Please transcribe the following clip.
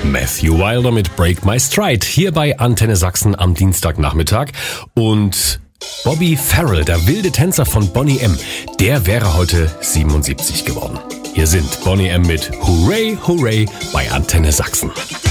Matthew Wilder mit Break My Stride hier bei Antenne Sachsen am Dienstagnachmittag. Und Bobby Farrell, der wilde Tänzer von Boney M., der wäre heute 77 geworden. Hier sind Boney M. mit Hooray, Hooray bei Antenne Sachsen.